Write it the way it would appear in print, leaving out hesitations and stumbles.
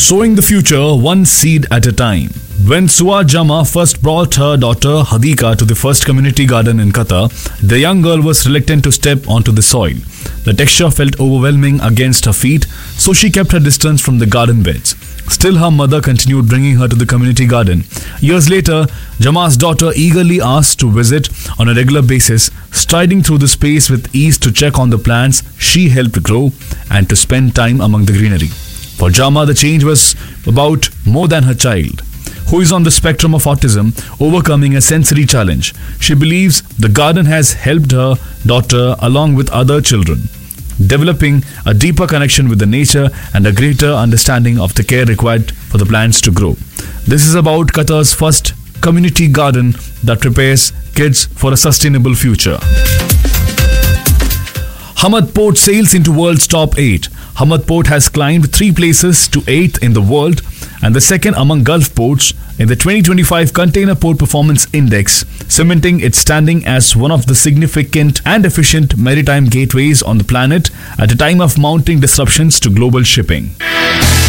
Sowing the future one seed at a time. When Suad Jama first brought her daughter Hadika to the first community garden in Qatar, the young girl was reluctant to step onto the soil. The texture felt overwhelming against her feet, so she kept her distance from the garden beds. Still, her mother continued bringing her to the community garden. Years later, Jama's daughter eagerly asked to visit on a regular basis, striding through the space with ease to check on the plants she helped grow and to spend time among the greenery. For Jama, the change was about more than her child, who is on the spectrum of autism, overcoming a sensory challenge. She believes the garden has helped her daughter along with other children, developing a deeper connection with the nature and a greater understanding of the care required for the plants to grow. This is about Qatar's first community garden that prepares kids for a sustainable future. Hamad Port sails into world's top 8. Hamad Port has climbed 3 places to 8th in the world and the second among Gulf ports in the 2025 Container Port Performance Index, cementing its standing as one of the significant and efficient maritime gateways on the planet at a time of mounting disruptions to global shipping.